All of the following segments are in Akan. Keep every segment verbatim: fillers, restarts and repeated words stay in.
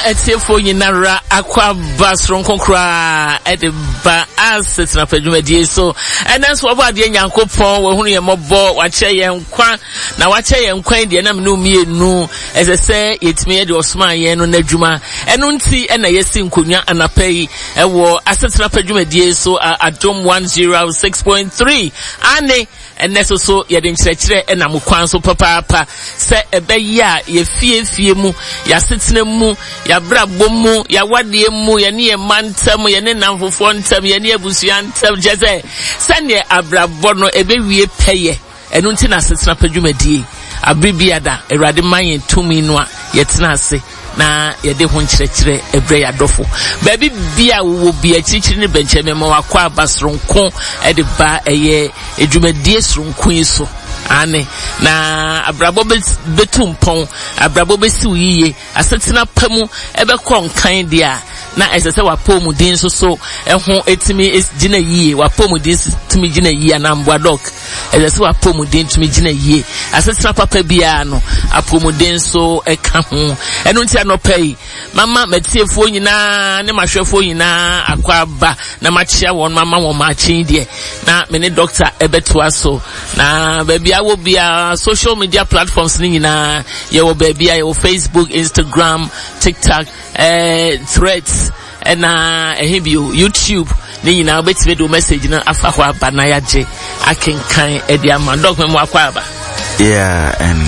etiefo nyinara akwa basron konkra edeba asset na pedwumadi so enanso obo ade nyankopon we hunu ye mobo wache ye nkwa na wache ye nkwan de na menu mienu ezese yetime ye de osman ye no nadwuma eno nti ena yesi nkonwa anapai ewo asset na pedwumadi so adom one oh six point three ane eneso so ye de nkyerɛkyerɛ ena mokwan so papa se ebeya ye fie fie mu ya setena mu ya brabo mu ya wade mu ya ne mantam ya ne namfofo ntam ya ne abusua ntam jeze sane abrabo no ebewie peye enu nti na setena padwumadie abribiada erade man tumi no a yetena ase na yede ho nkyerɛkyerɛ ebre ya dofo baabi bia wo bia chichiri ne benche memo wakwa basronko ede ba eye edwumadie sronko iso ane na abrabo betumpon abrabo besiw yiye asetina pamu ebe konkan dia na esese wapomu din so so eho etimi gina yiye wapomu din timi gina yiye na mbwa dok esese wapomu din timi gina yiye asetina papa bia no apomu din so eka ho eno ntia no pay mama matiefo nyina ne mahwefo nyina akwaba na machia won mama won machi die na me ne doctor ebeto aso na baby awo bia social media platforms ni nyina ye wo baby ye wo Facebook, Instagram, TikTok, eh Threads na ehibio YouTube ni nyina obetime do message na afa ho aba na yaje akenkan e dia ma doc me mo akwa aba yeah and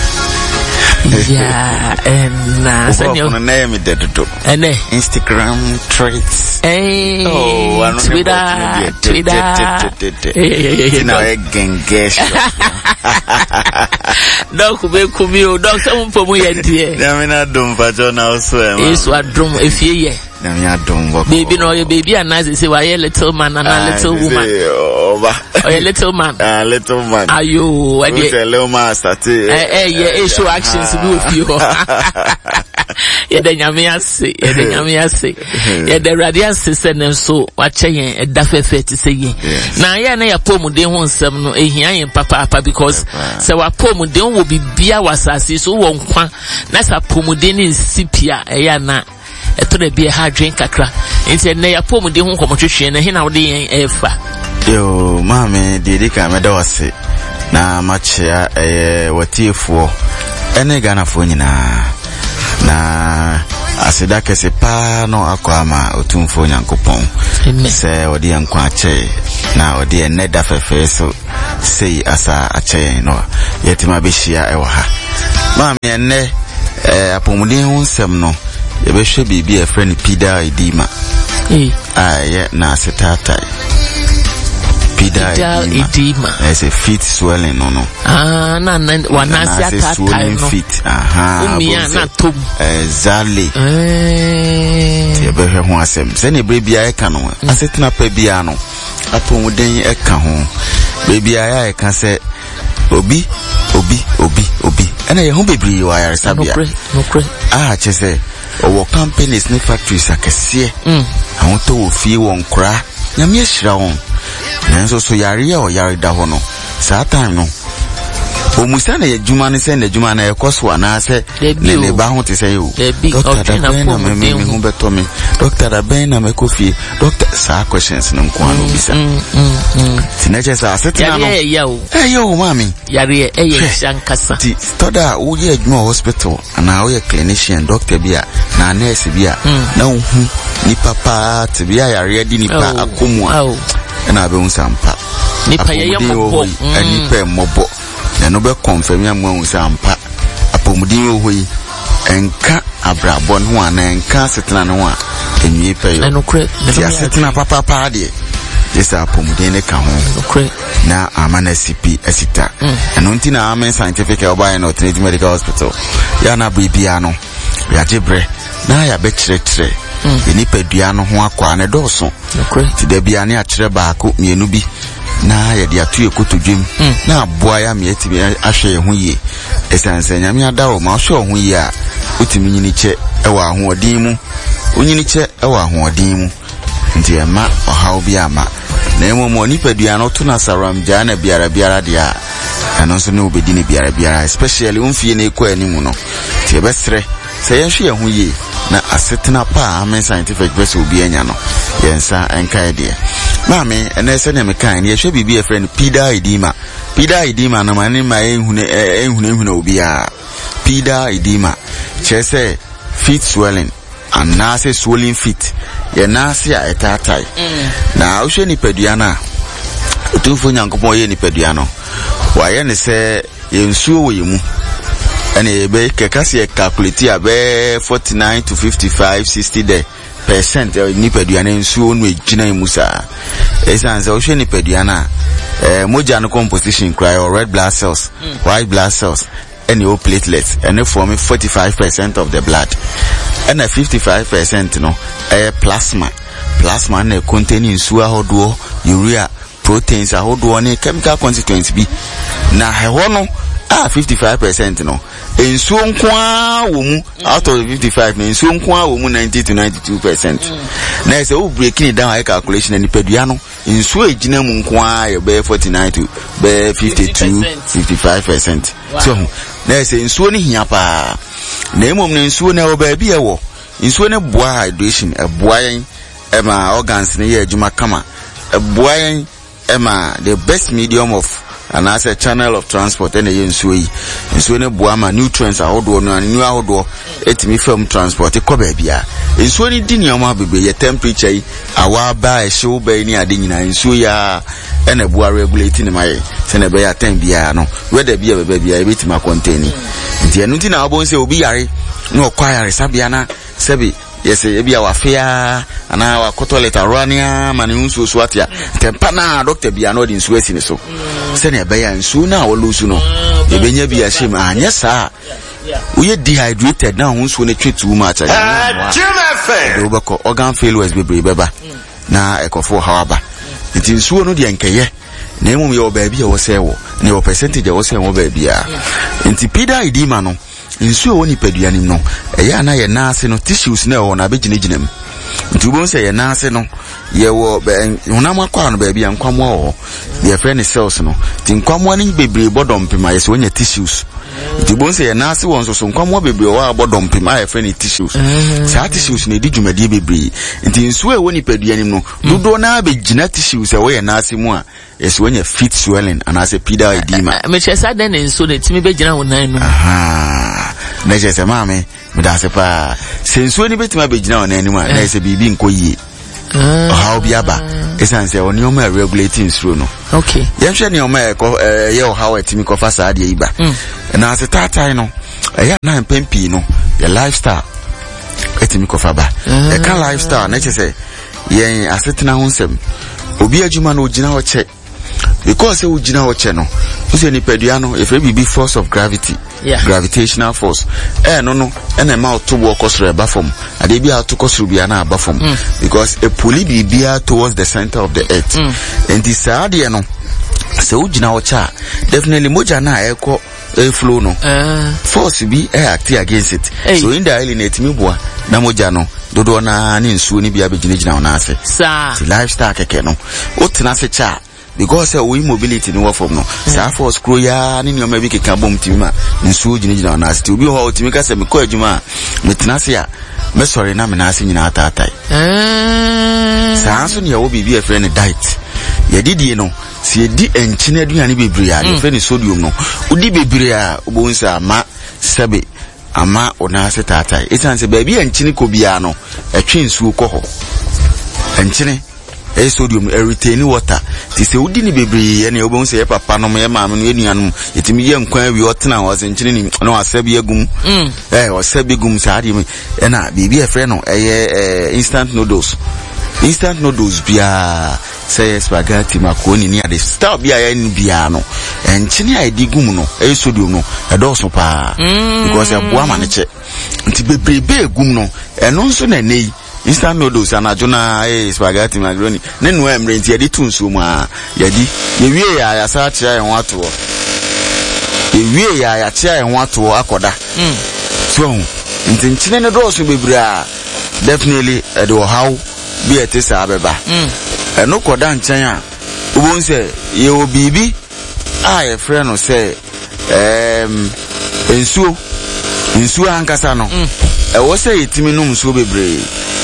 yeah and uh, send your name it to and Instagram, Threads, hey, oh Twitter, Twitter, you know again guess doc be kumio doc some pomu yedie na me na dum pa jo na so e ma so adum efie ye na me adum wo baby no your baby anaze say why little man and a little woman over oh your little man ah little man ayo what the little man start eh eh yeah show actions be with you ye de nyame ase ye de nyame ase ye de radiance se ne so wache yen eda fefe ti se yen na ye na ya pomuden ho nsem no ehia yen papa papa because se wa pomuden wo bibia wasase so wo nkwa na sa pomuden ni sipia eya na eto na bia ha dwen kakra nti na ya pomuden ho komotwetwe na he na wo de yen efa yo mama didi ka me da wase na machia eh watiefo ene Ghana fo nyina na asida kese pa no akwama otumfo nyankopon se odi yankwa ache na odi eneda fefe so sei asa ache no yetima behia ewa ha ma me enne eh apomuden ho nsem no yebehwe bibi e friend pida idima eh aye na setata pida idima as a feet swelling no no ah na na wanasi atata no feet aha umia na tom exactly eh yebe ho asem se ne brebia e ka no asetena pa bia no apomuden e ka ho brebia ya e ka se obi obi obi obi ena ye ho bebri wa ya sabia no pre ah chese owo companies ne factories akese mm awon to wo fie won kra nyame ehira won nanso so yare ya o yare da ho no saa time no o musa na yadwuma ne se na adwuma na ekoso ana se ne ne ba ho te se yo doctor da ben na me me hu beto me doctor da ben na me kofi doctor sa questions no nko ano bisa tinaje sa asetina no yare ya o eh yo mami yare e ye shankasa ti stoda wo ye adwuma hospital ana wo ye clinician doctor bia na nurse bia na hu ni papa te bia yare di ni pa akomu na be unsampa nipa ye yembo anipa mobo na no be confirm ya mu unsampa apomudin wo yi enka abrabo no ana enka setena no a enwi pe yo enokre ya setena papa pa de yesa apomudin ne ka ho enokre na amana C P asita eno nti na amen scientific oba no Trinity Medical Hospital ya na bibia no ya jebre na ya be kire eni padua no ho akwa ne doso ti da bia ne akire baako mienu bi na ya de atu ekotodwem na aboa ya me ati ahwe ho yie esanse nyame adawo ma hwe ho yie a utimi nyini che ewa ahoodin mu onyini che ewa ahoodin mu nti ema ohaw bi ama na emo mo ni padua no to na saram jana biara biara dia ano so ne obedi ne biara biara especially umfie ne ekọ animu no ti ebesre se yehwe ho yie na asetena pa amen scientific best obi anya no yensa enka ide maame ene se ne meka ne yehwe bibi e friend pida edema pida edema na mane ma ehune ehune ehune obi a pida edema chese feet swelling and nase swelling feet ye nase a etatai na ohwe ni padua na otumfo nyankopon ye ni padua no wa ye ne se yensuo wo yemu ene be kekase e calculate abe forty-nine to fifty-five sixty there percent ni padua na nsuo no ejina emusa esanze ohwe ni padua na eh moja no composition cry or red blood cells mm. white blood cells any o platelets and they form forty-five percent of the blood and a fifty-five percent no eh plasma plasma na containing nsuo ahodo urea proteins ahodo ne chemical constituents bi na heho no ah fifty-five percent no ensuo nkwa wo mu out of fifty-five na ensuo nkwa wo mu ninety to ninety-two percent na ese o breaking it down high calculation ni pedua no ensuo ejina mu nkwa ye be forty-nine to be fifty-two fifty-five percent so na ese ensuo ni hia pa na emom na ensuo na wo ba bi e wo ensuo ne boa hydration e boa yen e ma organs ne ye adwuma kama e boa yen e ma the best medium of and as a channel of transport and a yensuo yi ensuo ne boa ma nutrients ahodo no anu ahodo etimi film transport ko ba bia ensuo ni di nioma bebe ye temperature yi awa ba e hyew ba ni ade nyina ensuo ya e na boa regulate ni mai se na be ya time bia no weather bia bebe bia e betima contain nti enu ti na obo nse obi yare no kwa yare sabia na sebi yes ebia wafia ana wa kotoleta rania mani unsu swatia tempa na doctor bia no di nsu asi ni so se na be ya nsu na wo lusu no ebenya bia shim anya sa we dehydrated na unsu ne twetu ma acha do bako organ failures bebre beba na ekofo hawaba nti nsu no de nkeye na emum ye oba bia wo se wo ne o percentage wo se wo ba bia nti pida idima no nsuo woni padua nim no eya na ye naase no tissues na wo na begineginem ntubon se ye naase no ye wo honam akwa no ba bia nkwamo wo ye friend cells no ti nkwamo ni bebre bodom pema ye se wonya tissues ntubon se ye naase won so so nkwamo bebre wo bodom pema ye friend tissues sa tissues na di dwumade bebre nti nsuo woni padua nim no dodo na begina tissues e wo ye naase mu a yes when you feet swelling and as a pida edema me chesa den nso de timi begina wonan no aha na chesa mame me da se pa senso ni betima begina wonan mu a na se bibi nkoyie ah how bi aba esanse oni o ma regulating through no okay yehwe ni o ma ye o how etimi ko fa sa de iba na as tatai no eya na pempi no your lifestyle etimi ko fa ba e ka lifestyle na chese yen asetena honsem obi adwuma no ogina ho che because we jina ho che no so ni padua no e fe bibi force of gravity yeah. Gravitational force eh no no e na ma to work cause eba form ade bi a to cause bia na aba form mm. because a pulley bibia towards the center of the earth mm. and this ade no se we jina ho cha definitely moja na eko e flow no uh. force bi e act against it hey. So in the element mi boa na moja no dodo na ni nsuo ni bia begina gina ona ase sa lifestyle keke no o tena se cha because we mobility no work from no sa force grow ya ni ni o ma bi keka bom tima nsuo gina gina ona ase obi ho otimi ka se me ko adwuma me tena se a me sorry na me na ase nyina atatai eh sa so ne wo bibi e friend diet ye didie no si edi enchine aduane bebre ya e friend sodium no udi bebre a obonsa ma sebe ama ona se tatai esanse ba bi enchine ko bia no etwe nsuo ko ho enchine e sodium e retain water ti se udi ni bebre ne obon se ye papa no ye maame no enuanum etimi ye nkwan wi otena wo se enchine ni no asabi agum mm eh asabi gum sa ade me e na bibi e fre no e instant noodles instant noodles bia say spaghetti macaroni ni ade style bia ya ni bia no enchine a edi gum no e sodium no e do so pa because e boa ma ne che nti bebrebe gum no eno nso na nei instant noodles anajo na eh spaghetti macaroni ne no emre nti edi tunso mu a yadi ye wie ya ya sa chia en wato ye wie ya ya chia en wato akoda mm so nti nchine ne do so bebre a definitely e do how bi etesa abeba mm eno koda nchen a ubon se ye obibi a ye frɛ no se em ensuo nsuo ankasa no e wo se yetimi num nsuo bebre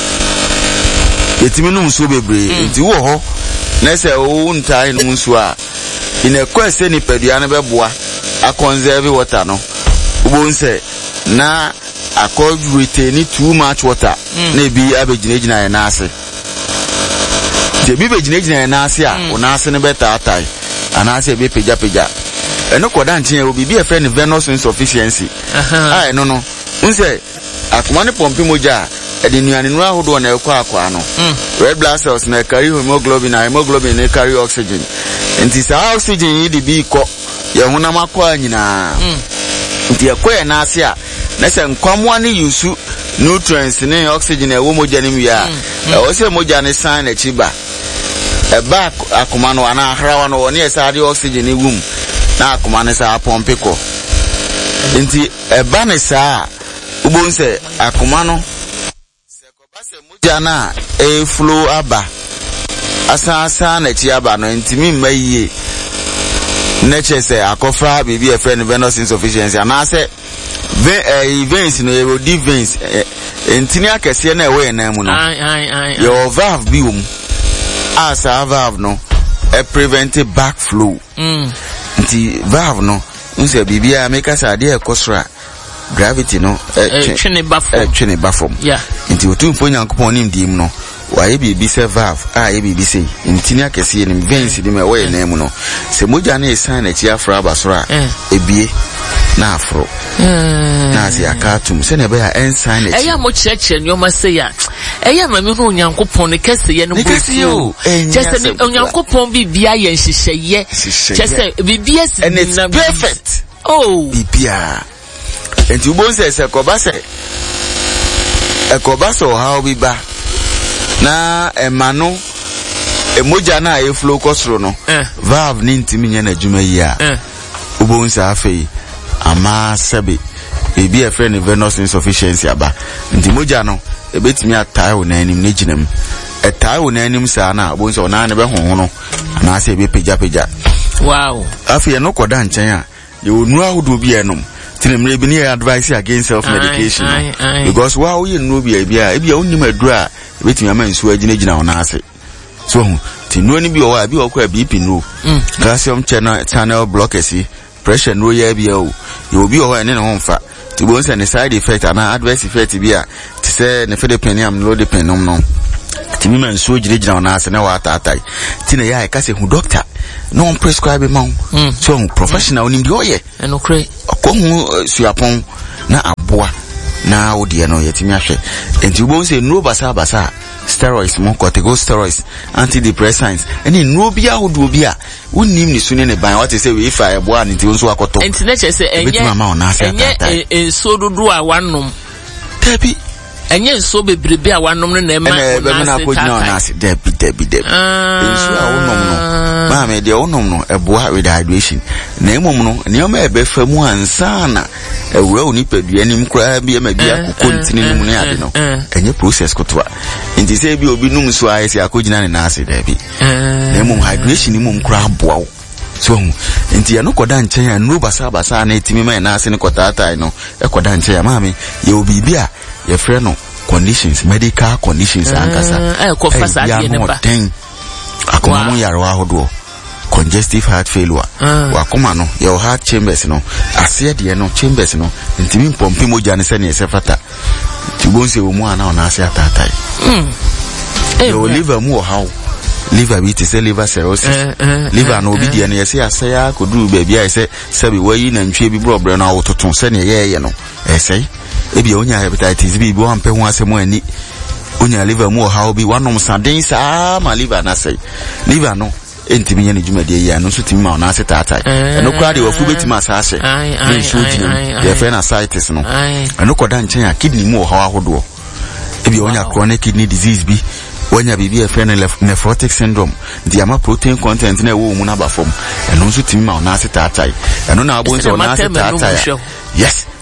yetimi num nsuo bebre nti wo ho na se wo ntai num nsuo a ina kwese ni padua no beboa a conserve water no wo nse na akọ retain too much water na bi abegyinegyina na ase je bi begyinegyina na ase a ona ase ne beta atai ana ase be peja peja eno koda nchen obi bi e friend venous insufficiency ah eno no nse akoma ne pompi moja ede nuane nu ahodo na ekwa akwa no red blood cells na carry hemoglobin na hemoglobin na carry oxygen nti sa oxygen yi di bi ko ye huna makwa nyina nti ekwa na ase a na se nkwamwa ne yusu nutrients ne oxygen e wo moja ne wia e wo se moja ne san na chiba e ba akoma no ana ahrawa no woni esa de oxygen ne wum na akoma ne sa pompe ko nti e ba ne sa ubon se akoma no se ko ba se moja na e flow aba asa asa na chi aba no nti mi maye nature se akofra bibi e friend venous insufficiency ana se ve veins no e di veins entini akese na ewe na mu no ai ai ai your valve bi um as a valve no e prevent backflow mm nti valve no nse bibia make us ade ekosra gravity no e twene bafom e twene bafom yeah nti otumfo nyankopon nim dim no waye bibi se valve a ye bibi se ntini akese ni veins di me ewe na mu no se moja na esan na chi afra basora ebie na afro na si akatum se ne be a ensign it eya mo cheche nyoma se ya eya ma mi hu nyankopon ne kese ye no bo just ne nyankopon bibia ye nhihye just bibia si na perfect oh bibia enti ubo se se ko ba se e ko ba so how bi ba na emano emoja na e flow kosro no valve ni ntimi nya na djuma yi a ubo nsa afei ama sebe ebi e friend venous insufficiency aba nti moja no ebetimi atai wo na anim na ginam etai wo na anim sa na bo nso na ne be honho no na se ebe peja peja wow afi no koda nchen a ye onu ahodo bi enom tinemre bi ne advice against self medication aye, aye, aye. Because wa wo ye nu bi e bia e bia onnim adura ebetimi ama nsu agina gina wo na ase so ti nu ani bi o wa bi o kwa B P no mm. calcium channel channel blockers pressure no ya bia o you obi o ene ne ho mfa ti bo nse ne side effect ana adverse effect bia ti se ne fede penium no de penum no ti mi man so gire gina na ase na wa atatai ti na ya ka se hu doctor no prescribe ma mm. so professional mm. ni ndi oye eno kre ko hu suapon na aboa na odi no ye ti mi ahwe enti bo nse no basa basa steroids mo corticosteroids antidepressants any no bia hodo bia wonnim ni sune ne ban what say we if I boa nti wonso akoto enti na che se enye enye enso dodo a wanom tabi enye enso bebrebe a wanom no na ema na ko jina na ase debi debi debi enso a wonom no ma me de wonom no eboa with hydration na emom no ne o ma ebe famu ansana ewura oni padua nim kra bia ma bia kokko ntini nim ne ade no enye process kotoa nti se bi obi num so aye se akogina ne na ase debi na emom hydration nim kra aboa so nti ya no koda nchen ya no basa basa na etimi ma na ase ne kotata no e koda nchen ya ma me ye obi bia ye frɛ no conditions medical conditions ankasa eh ko fasa de ne ba akoma mu yare wa hodo congestive heart failure wa koma no your heart chambers no ase de no chambers no ntimi mpompi moja ne se ne se fata tibonse wo mu ana ona ase atatai mm your liver mu how liver bi te se liver cirrhosis liver no obi de ne se ase ya koduru ba bia se sabi wayi na ntwe bi brobre na wototon se ne ye ye no esei ebi onya hepatitis B bi wampe ho asemo ani onya liver mu how bi wanom saden sa ma liver na sei liver no entimi nya ne dwumade ya no so timi ma ona ase tata eno kwa de wafu betima asase ne so gyina ye fe na ascites no eno koda nchen ya kidney mu how ahodo ebi onya chronic kidney disease bi onya bibi e fe na nephrotic syndrome the ama protein content na ewo mu na ba fom eno so timi ma ona ase tata eno na abo nso ona ase tata yes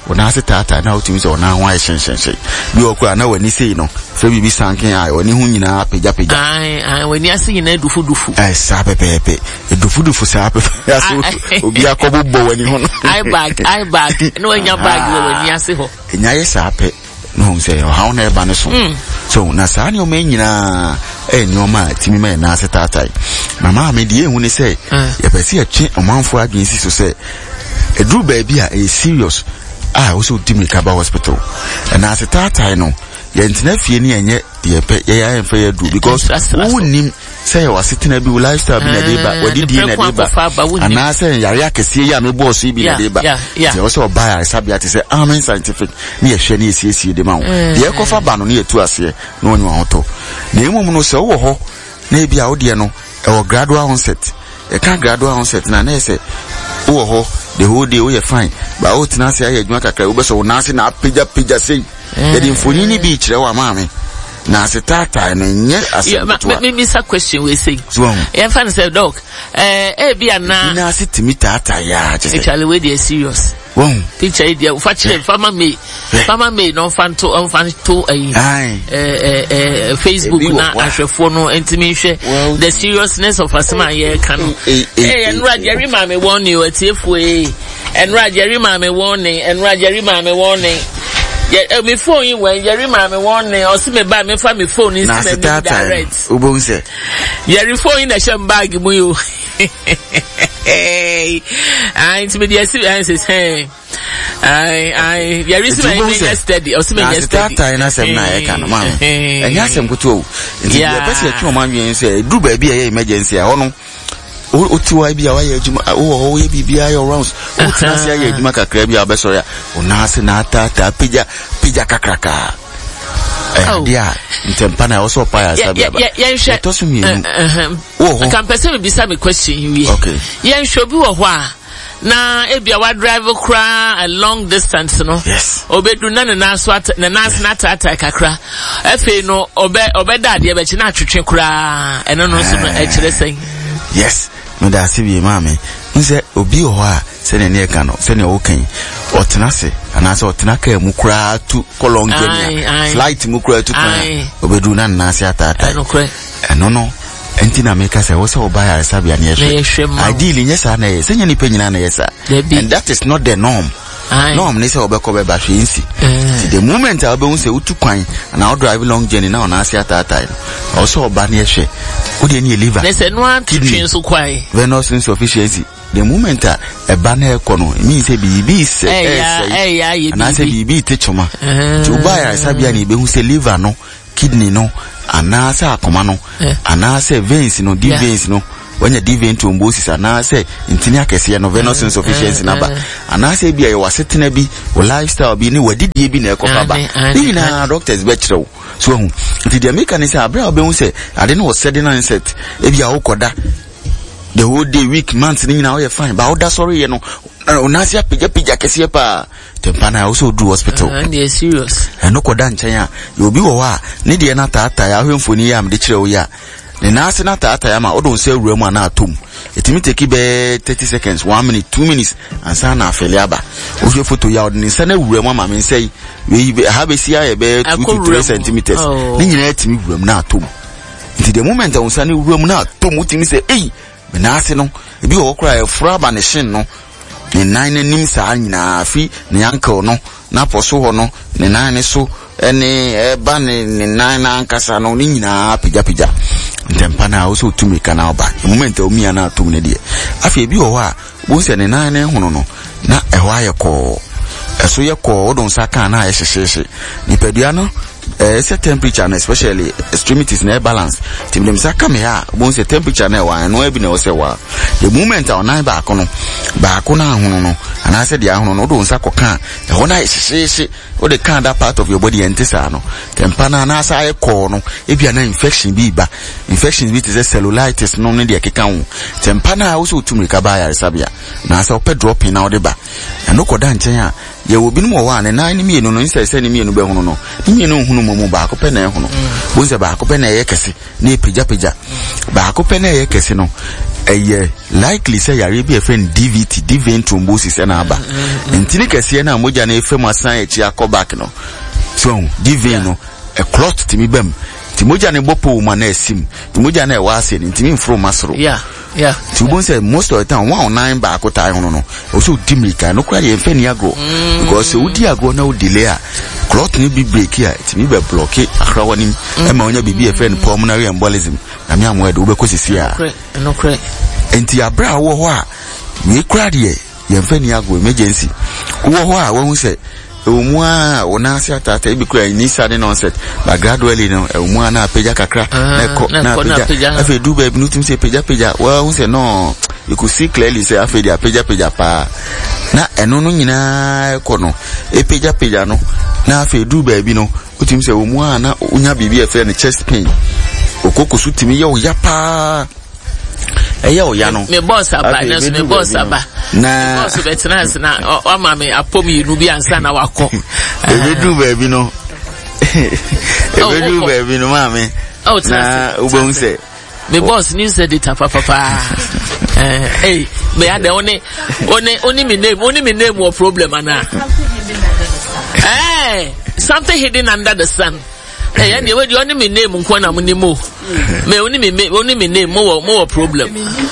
ona se tata na otimi se ona ho ai hyenhyenhye bi okura na wani sei no fe bibi sanken ai oni hu nyina peja peja ai ai wani ase nyina dufu dufu ai sa pepepe dufu dufu sa pepe aso obi akobo wani ho no ai bag ai bag no anya bag wani ase ho enya ye sa pe no say how na eba ne so so na sa ni o me nyina e ni o ma timi me na se tatai mama me die hu ni say ye pese atwe omanfo adwen si so say edru ba bia e serious ah wo so timi ka ba hospital na se tatai no ye ntina fie ni enye ye pe ye ya enfa ye du because who nim say you sitting bi lifestyle bi na dey ba wadi di na dey ba ana say yare akese ya me boss bi na dey ba say wo so buy sabia te say amen scientific ni ye hwe ni esiesie de ma wo ye kofa ba no ni etu ase na onyu hoto na emum no say wo ho na bia wo de no e wo gradual onset e ka gradual onset na na say wo ho the whole day we fine ba o tina say aye adwuma kakra wo be so wo na say na pija pija say e de mfoni ni bi kire wa maame na se tata na nye asemto me me sa question we say e fan say doc eh e bia na na se timi tata ya je say actually we dey serious won picture dey u fa chire farmer me farmer me no fan to on fan to eh eh eh Facebook na ahwefo no entimi hwe the seriousness of asema ye kan eh enra Jerry ma me won you atiefo eh enra Jerry ma me won ni enra Jerry ma me won ni yeah, my phone you when Jerry ma me warning or see me buy me for my phone is me direct. Ubon say. Jerry phone in the sham bag mu you. Hey. I to me the says hey. I I Jerry see me yesterday or see me yesterday. That time na say na e kan ma. E nya sem kuto. Nti the person e twa man wen say do ba bia emergency a hono o tiwa bia wa ye adwuma o o ye bibia your rounds o tinase ye adwuma kakra bia obeso ya o na ase na tata pija pija kakraka eh dia ntempa na o so pa ya sabia ba ye to so mi o kan person me bisa me question you okay ye nhwo bi wo ho a na ebia wa drive kra a long distance no yes obedu na na so na na na tata kakra efe no obe obeda de be chi na atwetwe kra eno no so no e kire sen yes no da sibi mama nse obi ho a se ne ne ka no se ne o kan otenase ana se otenaka mu kura tu kolong genia flight mu kura tu kan obedu na na se atata eno no enti na make say wo se o buy sabia ne ehwe ideally nyesa na ye se nya ni panyina na yesa and that is not the norm. Norm ni say obeko be ba hwensi the moment I be say utu kwan na o drive long journey na o na ase atata no also oba na ehwe o de ni liver they say no kidney so kwai venous insufficiency the moment a eba na ekọ no mean say bibi say eh ya ye na say bibi te choma ti o buy sabia na be hu say liver no kidney no ana say akoma no ana say veins no deep veins no when you dive into mbosis ana say intini akese no venous insufficiency number ana say bia you wasetena bi o lifestyle bi ni wadidie bi na ekofa ba ni na doctors be kire so hu nti the mechanism abra obehu say ade no was sudden onset e bia wo koda the whole day week months ni na we fine ba oda sorry ye no onasia pija pija kese pa tempana also do hospital and they serious eno koda nchen ya you bi wo wa ni de na tata ya hwemfoni ya mde kire wo ya ne na ase na tata ya ma odon se wura mu na atom etimi take be thirty seconds one minute two minutes ansa na afele aba o hwe photo ya odin se na wura mu ma me sei we ha be sia ye be two to three centimeters ni nyina etimi wura mu na atom nti the moment on sa na wura mu na atom utimi se eh me na ase no ebi wo kura e fura ba ne shin no ne nine nim sa nyina afi ne ankle no na poso ho no ne nine so ene eba ne nine na ankasa no ni nyina pija pija ntempa na also tumi kana oba the moment o mia na tumi ne de afi ebi wo a wo se ne nine hono no na eho ayeko eso yeko odon saka na ayehyehyehye ni pedua no eh set temperature and especially extremities na balance tim dem saka me ha wo se temperature na wa no ebi na wo se wa the moment o nine ba kono ba kono ahono no ana se de ahono no odon saka ka eho na ayehyehyehye o de kan that part of your body entisa no tempa na na asa ayeko no ebi na infection bi ba infection bi te cellulitis no ne de keka ho tempa na wo so tumi ka ba ya sabia na asa o pe dropping na o de ba eno koda nchen a ye wo binu mo wa ne na ni mienu no nse se ni mienu be hono no ni mienu hunu mo mu ba ko pe na hono bo se ba ko pe na ye kese na epija pija ba ko pe na ye kese no eye likely say yare bi a friend D V T deep vein thrombosis na aba ntini kese na moja na efem asan echi akobak no so deep vein no a clot timi bam timoja ne bopo ma na esim timoja na e wa ase ntimi mfro masoro yeah yeah tibon say most of the time one nine ba akota hono no also dimrika no kwa ye fe ni agro because udi agro na delay a clot ni bi break here timi be block akra wani e ma onya bibi e friend pulmonary embolism na me amwe de obekosisi a no cre enti abra wo ho a we kra de ye fe ni agro emergency wo ho a wo hu say umwa onasi atata ibi kura ni sade nonset but gradually no umwa na peja kakra na ko na peja afi du be nutum se peja peja wa hu say no you could see clearly say afi dia peja peja pa na eno no nyina ko no e peja peja no na afi du be bi no utum say umwa na unya bibi e fe ne chest pain okokosu timi ye o yapa eya o ya no me boss aba na so me boss aba na boss veterans na o ma me apomi nu bi ansa na wakọ e do baby no e do baby no ma me na ubon se me boss ni said it papa papa eh eh me ade oni oni oni me name oni me name what problem ana eh something hidden under the sun. Hey, and you only me name Nkwana Munimo. Me only me only me name more more problem.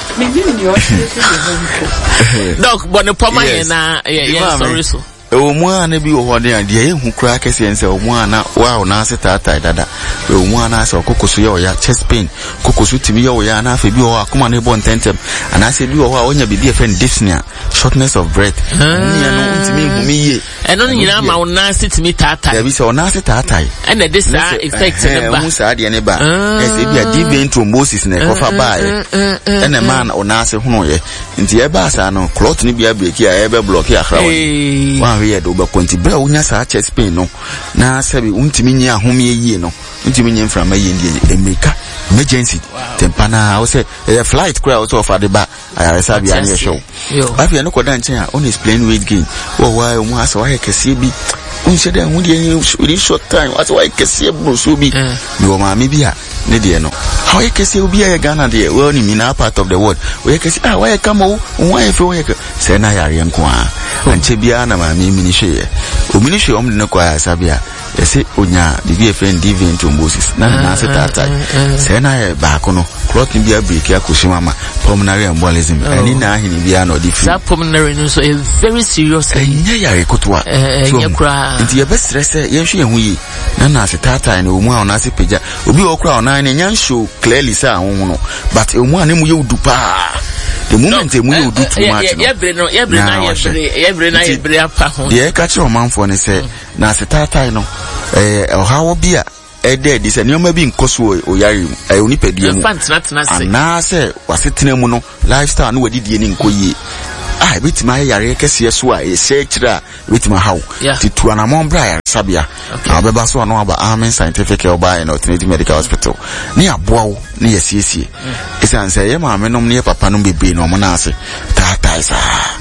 Doc, but the poma na yeah sorry so. O mu ana bi wo de ade hu kura kese ense o mu ana wa na setata dada. O mu ana se okokoso ye o ya chest pain, kokoso timi ye o ya na afa bi o akoma na bo ntentem. Ana se bi o ho a onya bibi e friend dyspnea, shortness of breath. Ni no ntimi hu mi ye. Eno nyina ma una sitimi tata. Ya bi se ona setata. And the this effect ne ba. Mu sa de ne ba. Yes, e bi a deep vein thrombosis na kofa ba e. Ene man ona se hunu ye. Nti e ba sa no clot ni bi a break ya e be block ya khra wa. We do ba konti bra unya sa chest pain no na sabi untimi nyi ahome yie no untimi nyi mframa yie ndi emeka emergency tempana o say a flight crowd also of adeba ayare sabi ani show afi no koda nchen a on explain weight gain wo wa mu asa wa kese bi unse da hu de really short time asa wa kese bro so bi mi wo ma me bi a ne de no how you kese obi a Ghana de well ni na part of the world we kese ah wa come o wa e fe wo se na yare nko a anche bia na ma mi mini hwe o mini hwe om de ne kwa sabia ese onya bibi e friend divine thrombosis na na se tata se na e ba ko no clot bia break ya koshima ma pulmonary embolism ani na ahini bia no di fi pulmonary no so is very serious enya yare kotwa enya kra nti ye be stress ye hwe hu yi na na se tata na omu a ona se peja obi okra ona na nya show clearly say ahun no but omu a ne mu ye udupa the moment no, we uh, do too much yeah bre no yeah bre na yeah bre yeah bre na yeah bre apa ho the catch your man for ne say na se tata no eh how bia e dey this any ma bi nkoso o yare e oni pedie mu na say wasetena mu no lifestyle no wadidie ni nkoyie ah bitima yare kese so a e se kira bitima how titu anamon bra ya sabia abeba so no aba Amen Scientific Oba and Alternative Medical Hospital ni aboawo ni yesiesie isan say ye ma menom ne papa no bebe no mo na ase tata isa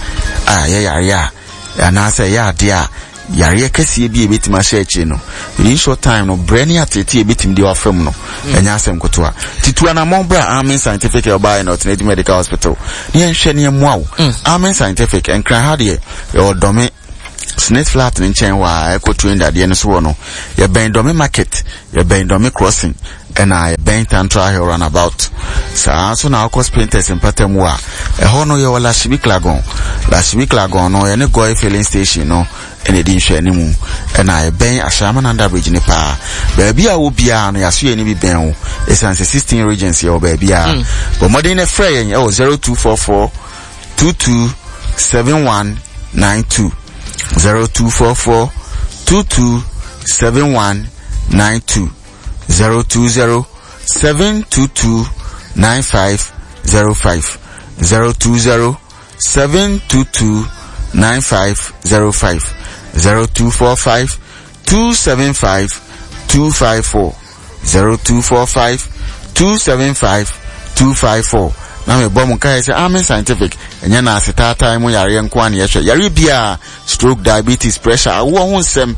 ah ye yare ya na say ya dia yare kese bi e bitima shechi no in short time no brani atete e bitim di wafam no enya asem kotoa titu anamon bra Amen Scientific Oba and Alternative Medical Hospital ni enhwe ne muawo Amen Scientific and cry hard ye o dome Snake flat in chain wa echo train that the end so no ye ben dome market ye ben dome crossing and I ben tantra here runabout sa so na cost painters in patem wa e ho no ye wala shibik lagon la shibik lagon no ye ne go filling station no ene din hwe ni mu and I ben ashama na under bridge ni pa ba bia wo bia no ya so ye ni bi ben wo esan sixteen regency o ba bia but modern e frey ye o zero two four four two two seven one nine two zero two four four two two seven one nine two zero two zero seven two two nine five zero five zero two zero seven two two nine five zero five zero two four five two seven five two five four zero two four five two seven five two five four na me bom kai say Amen Scientific enya na aseta time yare nko an ye hwe yare bia stroke diabetes pressure awo ho nsem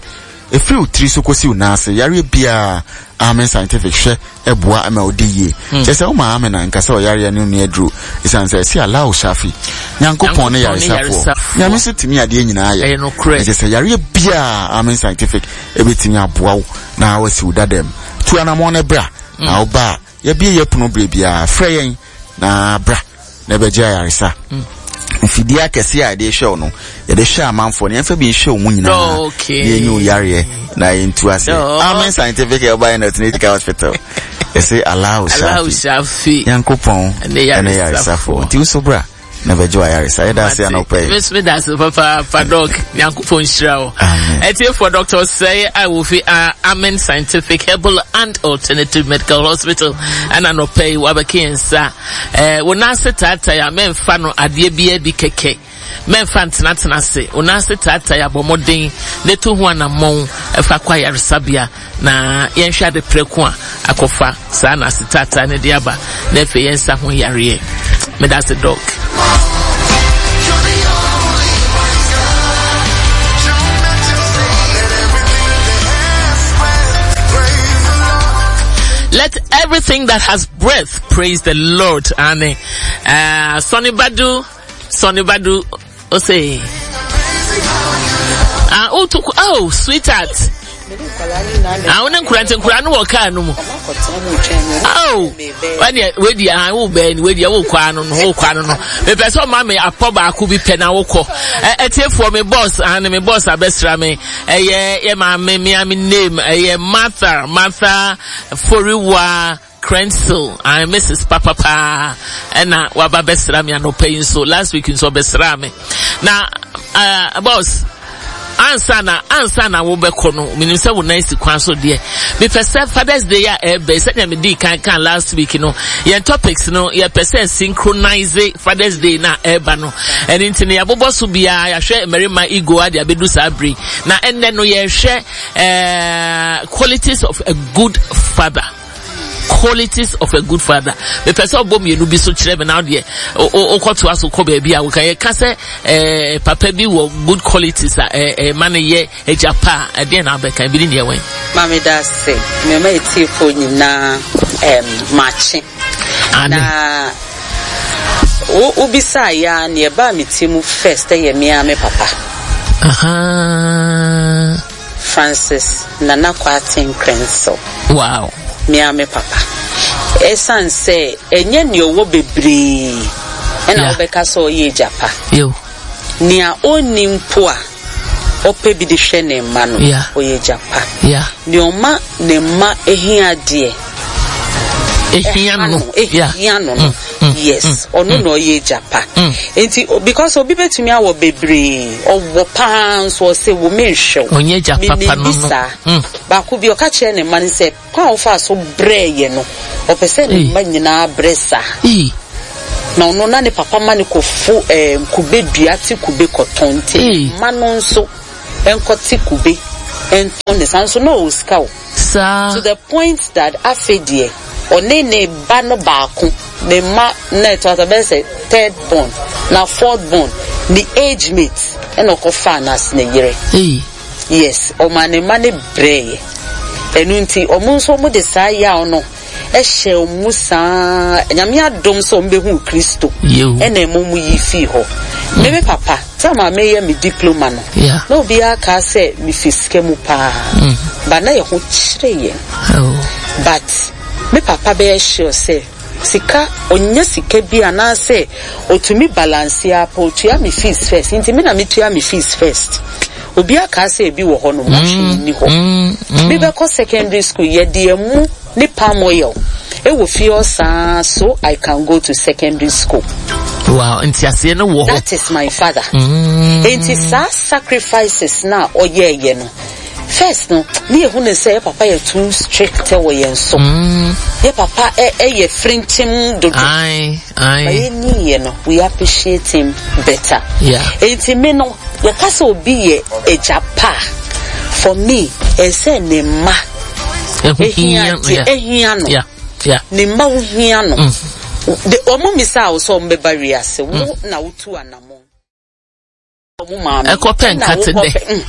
if you three so kosi unase yare bia amen scientific hwe eboa ama odiye chese o ma amen na nkasa o yare ne nu edru isan say si allow shafi nyankopon ne yare safo nyame so timi ade nyina aye chese yare bia amen scientific ebetimi aboa na wasi udadem tu anamo ne bra na oba ye bia ye puno bra bia freyen na bra na beje yare sa Fidia kesi a de show no ye de show amanfo ne fa bi show mu nyina ye nyu yare na into ase amen scientific by National Hospital they say allow shafi yankopon ene yare safo ti so bra na bejo yare sa da say na pay miss me that papa padok yankopon shirawo etie for doctor say I will fi uh, amen scientific herbal and alternative medical hospital and an pay wabakinsa eh wona setata ya memfa no ade bia bi keke memfa ntena se wona setata ya bomoden ne to ho anamon efa kwa yare sabia na yenhwa de preku a akofa sa na setata ne de aba na fe yensa ho yare me that's a dog. Let everything that has breath praise the Lord. And uh, Sonny Badu, Sonny Badu, oh say, uh, oh, to, oh, sweetheart. I wouldn't grant and grant walk no more. Oh, when you with your old bed, with your old quan on whole quan. If I saw mammy, a pop, I could be penawoko. A tip for me boss, and me boss, a best rame. A yeah, my me, I mean name, a yeah, Martha, Martha, Foriwa. Crenzel and Missus Papa Pa and na waba best rame and no paying so last week in so best rame. Now, uh, boss. Answer na answer na wo beko no minim se wo nice kwan so de me pese Father's Day ya e be se me di kan kan last week no your topics no your pese synchronize Father's Day na e ba no and intine ya bobo so bia ya hwe merima ego ade abedu sabri na enne no ye hwe eh qualities of a good father. Qualities of a good father. The person bom you be so chire now there. O o ko to aso ko baby a we kan ka say eh papa bi wo good qualities eh eh man ye ejapa e dey na be kan bi ni wen. Mami da say me ma eti fo nyina em matching. Na o ubisa ya na e ba metimu first ye me a me papa. Aha. Francis Nana Kwatin Crenzel. Wow. Me a me papa. Esan say enye ni owo bebre. Ena obeka so ye japa. Yo. Ni a oni mpo a ope bi de hwe ne ma no oye japa. Yeah. Ni oma ne ma ehia de. Ehia no. Ehia no. Yes, ono no ye japa. Enti because obi betumi awo bebre, owo pan so say wo menhwe. Onye japa pa no no. Ba ku bi o ka kire ne man say kwa ofa so breye no. Opese ne ma nyina bresa. Na ono na ne papa ma ne kofu eh kube duati kube kotonte. Ma no nso enkoti kube enton ne sanso no oska o. Sa to the point that afedie onene ba no baako the ma net what about say third born na fourth born the age mate and okofa nas ne yere yes o mane mane breye enunti omunso mu de sa ya ono e hye omusa nyame adom so mbehu Kristo ene emu yi fi ho meme papa tama me ye me diploma no no bi aka say me fiske mu pa ba na ye ho kire ye but me papa be sure say sika onye sika bi anase otumi balance ya po tua me fees first nti me na me tua me fees first obi aka say bi wo ho no machine ni ho me be ko secondary school ye de mu ni pamoyo e wo feel sa so I can go to secondary school. Wow, nti ase no wo. That is my father. Nti sa sacrifices na oye ye no. First no, me who ne say papa you too strict we yen so. Ye papa e e ye frinchim do. Aye, aye. Ni ye no, we appreciate him better. Yeah. Enti me no, ye kasa obi ye ejapa. For me, e say ne ma. Ehia, ehia no. Yeah. Yeah. Ne ma ohia no. The omo misa o so mbe bari ase wo na wotu anamo. Omo ma me. E ko pen kat de.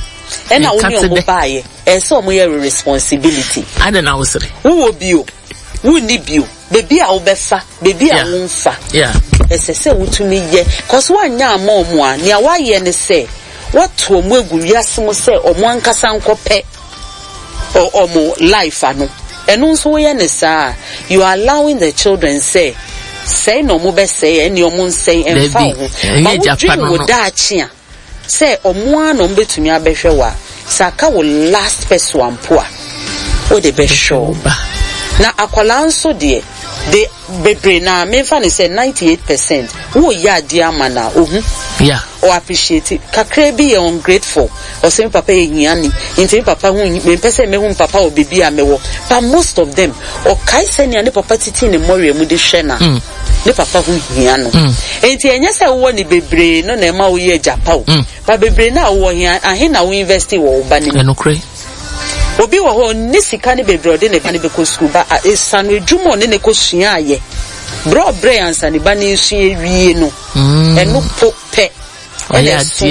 and I will buy a some responsibility. I don't know, sir. Who will be you? Who need you? Baby, I'll be fa, baby, I won't fa. Yeah. As I say to me, yeah, cause one young more near why you say, what to a more good yasmo say, or one casanco pet or more life, I know. And also, you are allowing the children say, say no more say, and your moon say, and found. But dream with that cheer. Say, or one on between your beshawa. Saka will last person poor. Oh, the best show. Now, Aqualan so dear. The baby na me fan is say ninety-eight percent. Oh yeah, dear mana. Oh, yeah. Or appreciate it. Kakre be ungrateful. Or say papa yani. Into papa who me person me whom papa or baby a me wo. But most of them or kai send ya ne papa titi ne mori mu de shena. Ne papa who hiano. Enti enya say wo ni bebre no na ma wo ye japa o. But bebre na wo hia ahe na wo invest wo ba ni. No kre. Obi wo ho ni sika ne bebre de ne ba ne be ko school ba esanu edwumo ne ne ko sua aye. Bro bre ansa ne ba ne sua wie no. Enu po pe. And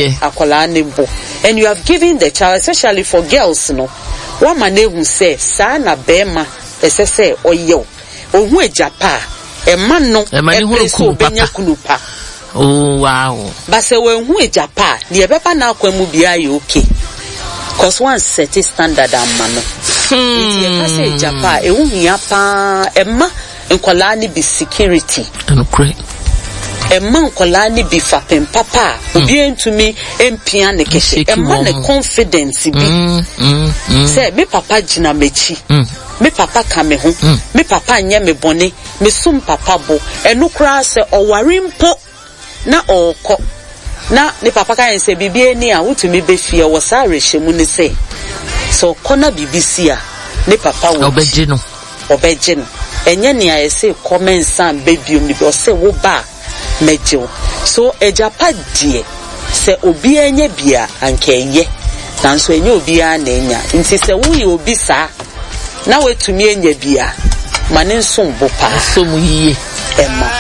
you have given the child, especially for girls, no. One man who say, "Sana bema," they say, "Oh yo, oh who is Japa? A man no, a man who is kunupa." Oh wow! But say when who is Japa? The Beba now come be okay. Cause one set a standard and man. It's a Japa. A woman yapa. Emma and Kolani be security. And great. A man kolani be fapping papa, obeying to me, and piano keshe, a man a confidence be. Say, me papa jina mechi, me papa kame home, me papa nye me bone, me sum papa bo, and no crass or warimpo, na or co. Na, ne papa can say, Bibi near, who to me be fear was Irish, muni say. So, corner B B C, ne papa will be geno, or begin. And yenny I say, comment son, baby, me or say, wo ba. Mejo so ejapa die se obi enye bia anka enye nanso enye obi a na enya nti se wo ye obi sa na wetumi enye bia mane nso mbo pa so mu yiye emma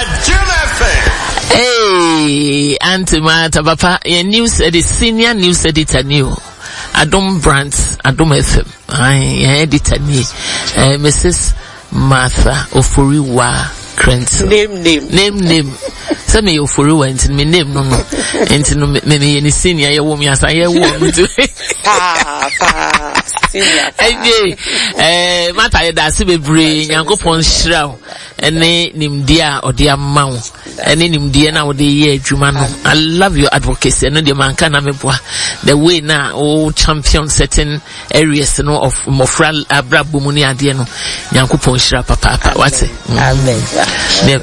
hey Auntie Martha papa your news the senior news editor new Adom Brands Adom F M ai editor ni eh, Missus Martha Oforiwa Krent name name name name Some me ofuru went me name no no enti no me me ni senior ye wo me asa ye wo mu tu pa pa senior eh eh mata ye da se bebre Nyankopon hira ene nimdi a ode amma wo ene nimdi na wo de ye adwuma no I love your advocacy ene de man kana meboa the way na o champion certain areas no of mofra abrabo mu ni ade no Nyankopon hira papa papa what amen ne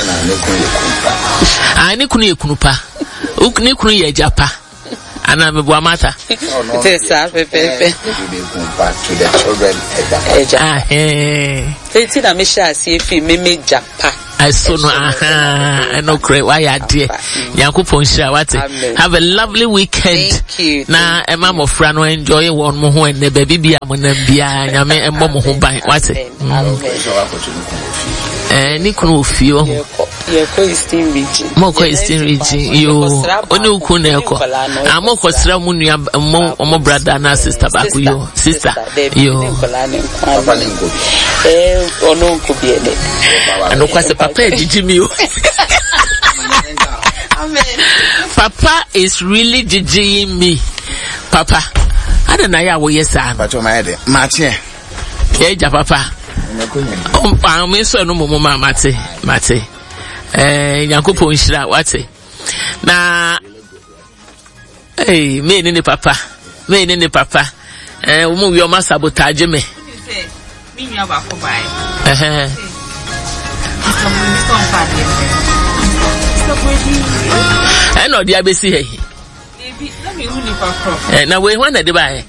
ani kunu ye kunu pa ukuni kunu ye japa ana mebo amata tesa pepepe to the children ah eh eti na me sha si efi me me japa I so no aha no cray why ya dear Yakupon share what have a lovely weekend. Thank you. Na e ma mo fra no enjoy one mo ho ene baby bia mo na bia nyame e mo mo ho ban what eh ni kunu ofio ye ko Eastern region mo ko Eastern region yo oni uku na eko amo ko sra mu nua mo mo brother na sister ba ku yo sister yo eh ono ko biele ano kwase papa ejiji mi o amen papa is really jijiing me papa ada na ya wo yesa but my head mache ye ja papa um pa me so no mo ma mate mate eh Yakupon hira wate na eh me ni papa me ni papa eh wo mo wi o ma sabotage me me nua ba ko bai eh eh no dia be si he eh na we wan na de bai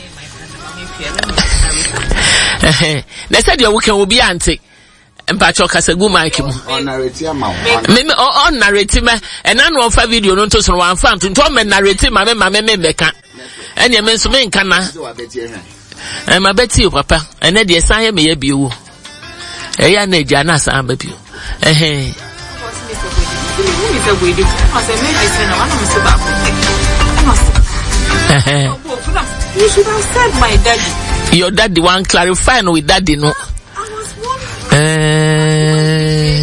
eh na said you can obi ante mpacho kasagu mic mu on narrate ma me me on narrate ma ena no fa video no to so wan fa nto me narrate ma me ma me me beka ene me nso me nka na eh ma beti o papa ene de san ye me ya biewu eh ya na eja na san ba bio eh eh I You should have said my daddy. Your daddy one clarify no with daddy no. I was wondering. Eh.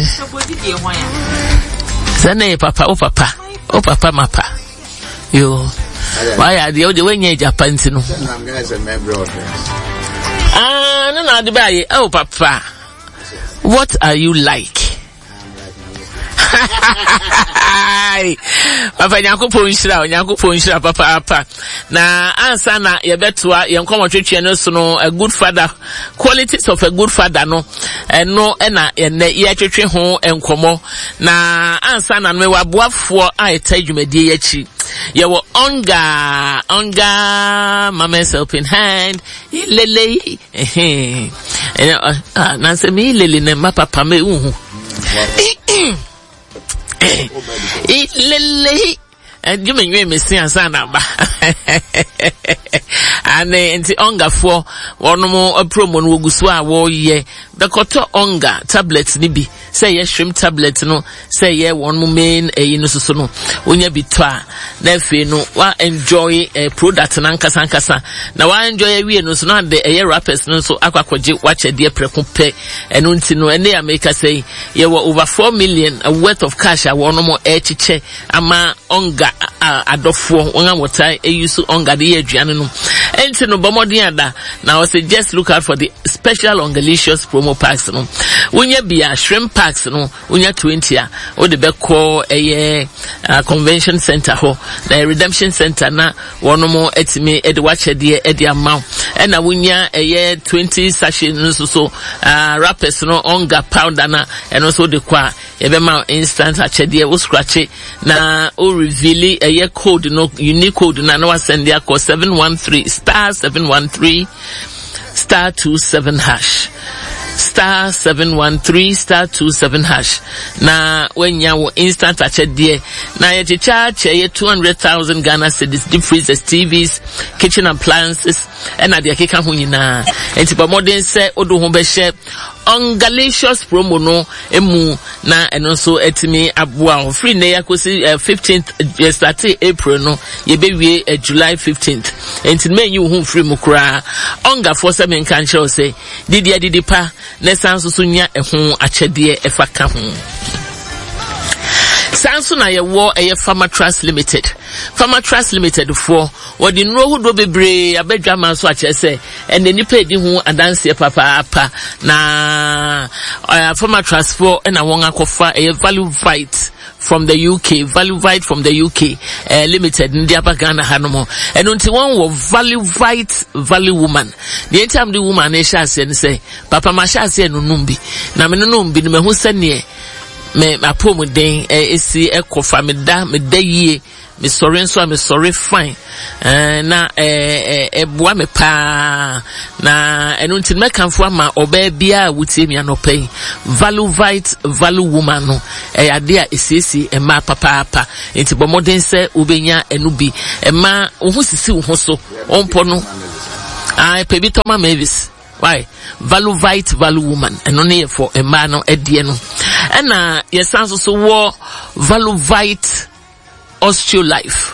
Sane papa oh papa. Oh papa mapa. Yo. Why are the other way in Japan no? Ah, no no the buy. Oh papa. What are you like? Papa nyankopon nhyira nyankopon nhyira papa apa na ansa na yebetoa yenkomo twetwe no so no a good father qualities of a good father no eno na ene ye twetwe ho enkomo na ansa na no waboafo a etadwumadie yachi ye wo onga onga mama's open hand lele eh eh na se mi lele na ma papa me uhu Eh, lele, and you may me see a son number. And the onga for one more a promo will go swa war ye. The koto onga tablets nibi. Say ye shrimp tablets no. Say ye one more main a inusuno. Unya bitwa. Nefe no wa enjoy a product nankasa nkasa. Na wa enjoy we no so na de a rappers no so akwakwaje watch a dear prekumpe. And unti no ene America say ye were over four million a worth of cash a one more e chiche ama onga adofo wonga wota e use onga de aduane no. Enti no bomodin ada. Now I say just look out for the special ongalicious promo packs no. Unya bia shrimp packs no unya twenty a o de be call a convention center ho the redemption center na one more etime e de watch de e de amount e na unya a twenty sachet no so so uh, rappers no onga powder na and also de kwa e be ma instant achede o scratch na o reveal a code no unique code na no send there call seven one three star seven one three star two seven hash star seven one three star two seven hash na when you instant achede na ye charge ye two hundred thousand Ghana cedis deep freezers T Vs kitchen appliances and na de keka ho nyina enti ba modern say odo ho be share ongalicious promo no emu na eno so etimi aboa free na yakosi uh, fifteenth uh, start April no ye be wie uh, July fifteenth enti men you hu free mukura onga for seven kan show say didi didi pa na sanso so nya ehun achede efa ka ho sanso na ye wo eye Farmer Trust Limited Farmer Trust Limited for what the no who do bebre abedwa man so ache say and the nipa di hu adanse papa apa na uh, Farmer Trust for na won akofa eye Value Vite from the U K Value Vite from the U K uh, Limited ndi abagana hanomo and until one wo Value Vite Value Woman the time the woman e sha say say papa ma sha say no numbi na me no numbi no me hu sene me apomu den esi ekofa me da me da yie me sorry nso me sorry fine eh na eh eh boa me pa na enu ntin me kanfo ama oba bia wutie mi anopai Value Vite Value Woman no eh ade a esisi e ma papa papa enti bomoden se obenya enu bi e ma wo sisi wo so ompo no ah pebi Toma Mavis why Value Vite Value Woman eno ne for e ma no edie no ena yesanso so wo Value Vite Osteolife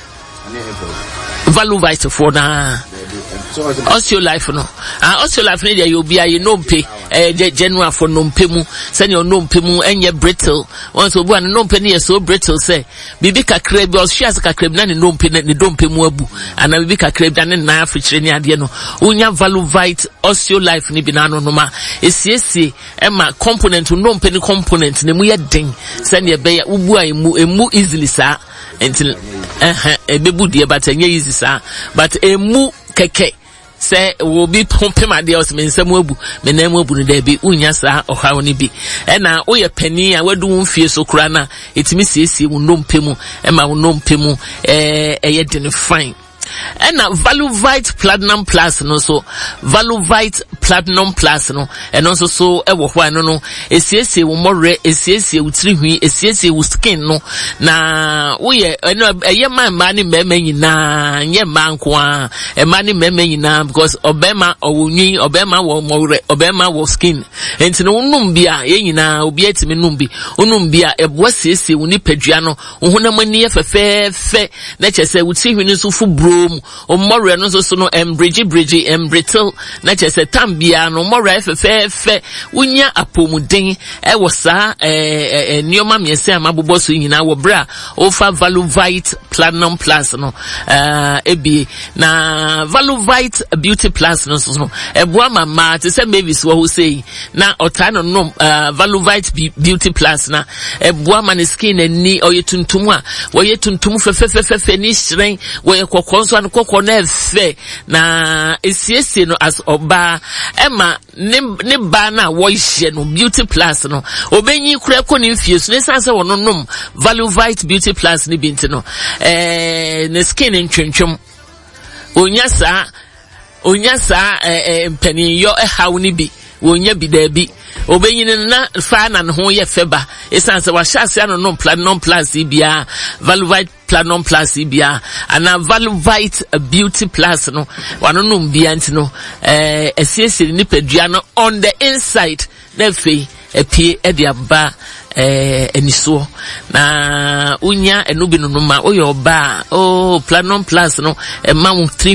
Value Vite for na Osteolife no ah Osteolife ne dey obi aye no mpe eh general for no mpe mu say no mpe mu enye brittle once obu an no mpe ne so brittle say bibi kakra bi oshias kakra bi na ne no mpe ne do mpe mu abu ana bibi kakra bi na na afikyire ne ade no unya Value Vite Osteolife ne bi na no no ma esiesie e ma component no mpe ne component ne mu ye den say ne be ya ubu aye mu emu easily sa until eh eh bebu de but enye easy sa but emu keke say will be pumping my deals men some abu me na mu abu no da bi unya sa ohawo ni bi e na wo ye pani a wadu mfie so kura na etimi siesie wo nnompe mu e ma wo nnompe mu eh eye den fine and na Value Vite Platinum Plus no so Value Vite Platinum Plus no and also so e wo hwa no no esiesie wo more esiesie wo tirihwi esiesie wo skin no na wo ye eye man ma ni mema nyina nye man ko a e ma ni mema nyina because obema owunyi obema wo more obema wo skin enti no num bia ye nyina obi atimi num bi onum bia e bo siesie wo ni padua no wo honam ani ye fefefe na chese wo tirihwi no so fu bro dom omore no so so no embridge bridge embrittle na chese tambia no omore fefe fe unya apomuden e wo sa eh nioma miese amabobɔ so nyina wo bra ofa Valuvite Platinum Plus no eh ebi na Valuvite Beauty Plus no so no eboa mama te se mavis wo ho sei na ota no no Valuvite Beauty Plus na eboa man skin ani oye tuntum a wo ye tuntum fefefefe ni hyiren wo ye kokon no kokon na efe na esiesie no as oba ema ne ne ba na wo hye no Beauty Plus no obenyi kura ko ni fie so ne sanse wo no nom Valuvite Beauty Plus ni binti no eh ne skin ntwentwem onya sa onya sa eh mpani yo ehaw ni bi wonya bi da bi obenyin na fa na ho ye feba esanse wa hyase ano no Platinum Plus bia Valuvite Platinum Plus bia ana Valuvite Beauty Plus no wano no bia nti no eh esiesiri ni padua no on the inside na fe epie e dia ba eh eniso na unya enubi no ma oyo ba oh Platinum Plus no e ma three